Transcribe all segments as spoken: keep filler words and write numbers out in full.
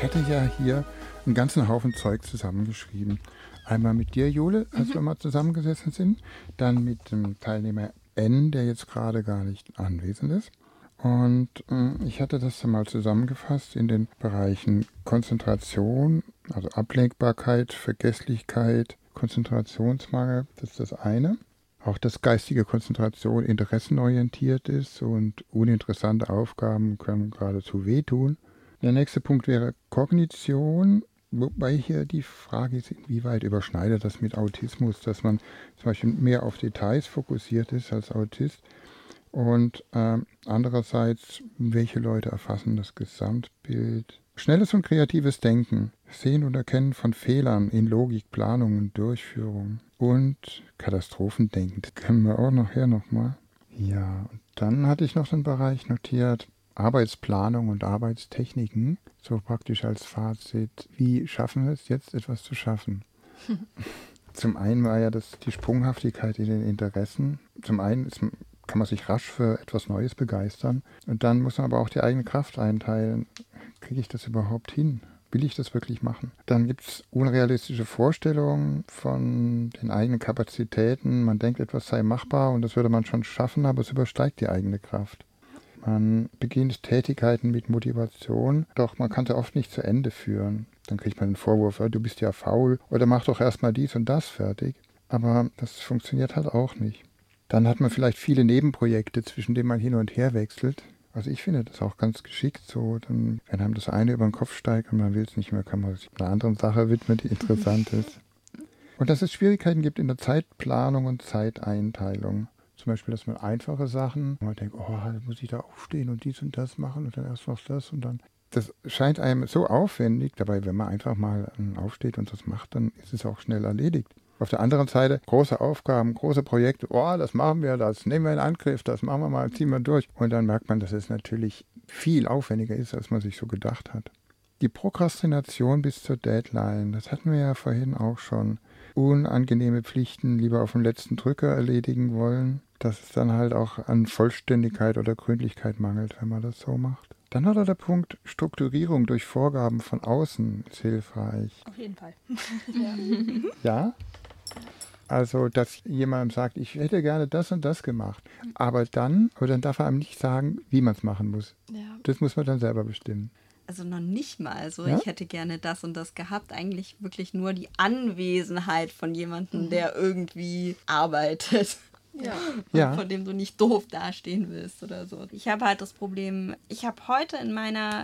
Ich hatte ja hier einen ganzen Haufen Zeug zusammengeschrieben. Einmal mit dir, Jule, als mhm. wir mal zusammengesessen sind. Dann mit dem Teilnehmer N, der jetzt gerade gar nicht anwesend ist. Und äh, ich hatte das dann mal zusammengefasst in den Bereichen Konzentration, also Ablenkbarkeit, Vergesslichkeit, Konzentrationsmangel, das ist das eine. Auch dass geistige Konzentration interessenorientiert ist und uninteressante Aufgaben können geradezu wehtun. Der nächste Punkt wäre Kognition, wobei hier die Frage ist, inwieweit überschneidet das mit Autismus, dass man zum Beispiel mehr auf Details fokussiert ist als Autist. Und äh, andererseits, welche Leute erfassen das Gesamtbild? Schnelles und kreatives Denken, Sehen und Erkennen von Fehlern in Logik, Planung und Durchführung. Und Katastrophendenken, das kennen wir auch nachher nochmal. Ja, und dann hatte ich noch den Bereich notiert, Arbeitsplanung und Arbeitstechniken, so praktisch als Fazit, wie schaffen wir es jetzt, etwas zu schaffen? Zum einen war ja das die Sprunghaftigkeit in den Interessen. Zum einen ist, kann man sich rasch für etwas Neues begeistern. Und dann muss man aber auch die eigene Kraft einteilen. Kriege ich das überhaupt hin? Will ich das wirklich machen? Dann gibt es unrealistische Vorstellungen von den eigenen Kapazitäten. Man denkt, etwas sei machbar und das würde man schon schaffen, aber es übersteigt die eigene Kraft. Man beginnt Tätigkeiten mit Motivation, doch man kann sie oft nicht zu Ende führen. Dann kriegt man den Vorwurf, du bist ja faul oder mach doch erstmal dies und das fertig. Aber das funktioniert halt auch nicht. Dann hat man vielleicht viele Nebenprojekte, zwischen denen man hin und her wechselt. Also ich finde das auch ganz geschickt so. Dann, wenn einem das eine über den Kopf steigt und man will es nicht mehr, kann man sich einer anderen Sache widmen, die interessant ist. Und dass es Schwierigkeiten gibt in der Zeitplanung und Zeiteinteilung. Zum Beispiel, dass man einfache Sachen, man denkt, oh, muss ich da aufstehen und dies und das machen und dann erst noch das und dann. Das scheint einem so aufwendig, dabei, wenn man einfach mal aufsteht und das macht, dann ist es auch schnell erledigt. Auf der anderen Seite große Aufgaben, große Projekte, oh, das machen wir, das nehmen wir in Angriff, das machen wir mal, ziehen wir durch. Und dann merkt man, dass es natürlich viel aufwendiger ist, als man sich so gedacht hat. Die Prokrastination bis zur Deadline, das hatten wir ja vorhin auch schon. Unangenehme Pflichten lieber auf den letzten Drücker erledigen wollen, dass es dann halt auch an Vollständigkeit oder Gründlichkeit mangelt, wenn man das so macht. Dann hat er der Punkt, Strukturierung durch Vorgaben von außen ist hilfreich. Auf jeden Fall. Ja? Ja? Also, dass jemand sagt, ich hätte gerne das und das gemacht. Aber dann, aber dann darf er einem nicht sagen, wie man es machen muss. Ja. Das muss man dann selber bestimmen. Also noch nicht mal so, ja? Ich hätte gerne das und das gehabt. Eigentlich wirklich nur die Anwesenheit von jemandem, der irgendwie arbeitet. Ja. ja. Von dem du nicht doof dastehen willst oder so. Ich habe halt das Problem, ich habe heute in meiner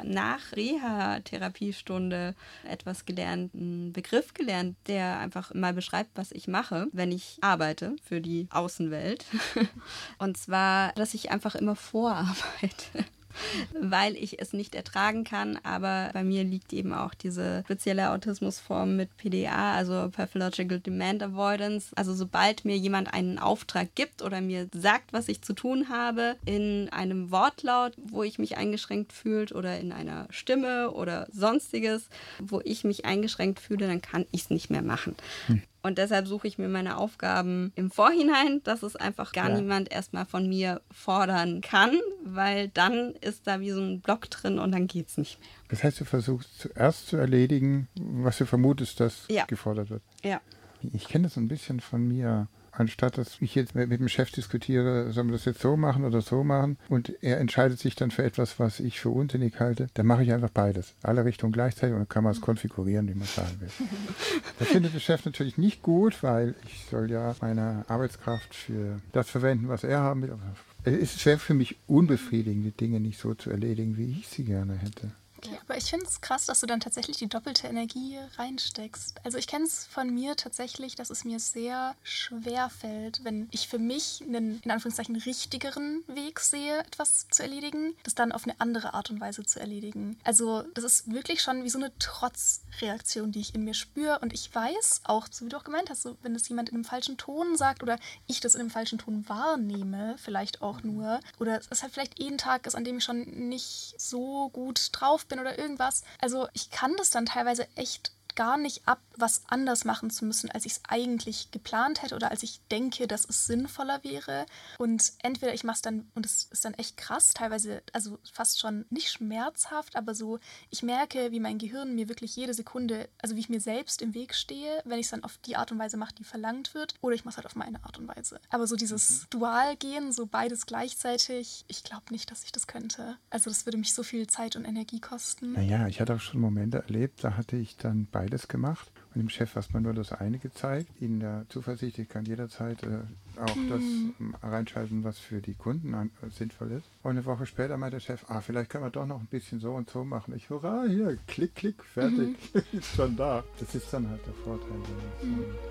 Nach-Reha-Therapiestunde etwas gelernt, einen Begriff gelernt, der einfach mal beschreibt, was ich mache, wenn ich arbeite für die Außenwelt. Und zwar, dass ich einfach immer vorarbeite. Weil ich es nicht ertragen kann, aber bei mir liegt eben auch diese spezielle Autismusform mit P D A, also Pathological Demand Avoidance. Also sobald mir jemand einen Auftrag gibt oder mir sagt, was ich zu tun habe, in einem Wortlaut, wo ich mich eingeschränkt fühle oder in einer Stimme oder sonstiges, wo ich mich eingeschränkt fühle, dann kann ich es nicht mehr machen. Hm. Und deshalb suche ich mir meine Aufgaben im Vorhinein, dass es einfach gar ja. niemand erstmal von mir fordern kann, weil dann ist da wie so ein Block drin und dann geht es nicht mehr. Das heißt, du versuchst zuerst zu erledigen, was du vermutest, dass ja. gefordert wird. Ja. Ich kenne das so ein bisschen von mir. Anstatt dass ich jetzt mit dem Chef diskutiere, sollen wir das jetzt so machen oder so machen und er entscheidet sich dann für etwas, was ich für unsinnig halte, dann mache ich einfach beides. Alle Richtungen gleichzeitig und dann kann man es konfigurieren, wie man es sagen will. Das findet der Chef natürlich nicht gut, weil ich soll ja meine Arbeitskraft für das verwenden, was er haben will. Es wäre für mich unbefriedigend, die Dinge nicht so zu erledigen, wie ich sie gerne hätte. Okay, aber ich finde es krass, dass du dann tatsächlich die doppelte Energie reinsteckst. Also ich kenne es von mir tatsächlich, dass es mir sehr schwer fällt, wenn ich für mich einen, in Anführungszeichen, richtigeren Weg sehe, etwas zu erledigen, das dann auf eine andere Art und Weise zu erledigen. Also das ist wirklich schon wie so eine Trotzreaktion, die ich in mir spüre. Und ich weiß auch, so wie du auch gemeint hast, so, wenn das jemand in einem falschen Ton sagt oder ich das in einem falschen Ton wahrnehme, vielleicht auch nur, oder es halt vielleicht eh ein Tag ist, an dem ich schon nicht so gut drauf bin oder irgendwas. Also ich kann das dann teilweise echt gar nicht ab, was anders machen zu müssen, als ich es eigentlich geplant hätte oder als ich denke, dass es sinnvoller wäre. Und entweder ich mache es dann, und es ist dann echt krass, teilweise, also fast schon nicht schmerzhaft, aber so, ich merke, wie mein Gehirn mir wirklich jede Sekunde, also wie ich mir selbst im Weg stehe, wenn ich es dann auf die Art und Weise mache, die verlangt wird, oder ich mache es halt auf meine Art und Weise. Aber so dieses mhm. Dualgehen, so beides gleichzeitig, ich glaube nicht, dass ich das könnte. Also das würde mich so viel Zeit und Energie kosten. Naja, ich hatte auch schon Momente erlebt, da hatte ich dann beides gemacht und dem Chef erstmal nur das eine gezeigt. Ihnen der Zuversicht, ich kann jederzeit äh, auch hm. das ähm, reinschalten, was für die Kunden an, äh, sinnvoll ist. Und eine Woche später meinte der Chef, ah, vielleicht können wir doch noch ein bisschen so und so machen. Ich, hurra, hier, klick, klick, fertig, mhm. ist schon da. Das ist dann halt der Vorteil. Mhm.